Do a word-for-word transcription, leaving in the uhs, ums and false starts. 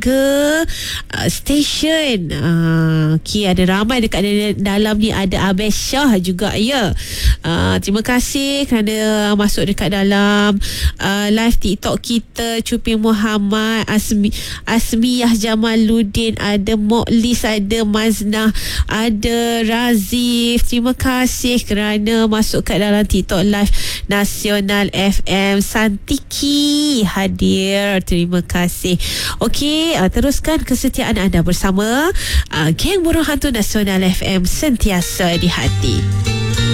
ke uh, stesen. uh, Okay, ada ramai dekat dalam ni. Ada Abel Shah juga ya. uh, Terima kasih kerana masuk dekat dalam uh, live TikTok kita. Cupi Muhammad, Asmi, Asmiyah Jamaluddin, ada Moklis, ada Maznah, ada Razif. Terima kasih kerana masuk kat dalam TikTok live Nasional F M. Santiki hadir, terima kasih. Okey, uh, teruskan kesetiaan anda bersama uh, Geng Burung Hantu Nasional F M, sentiasa di hati.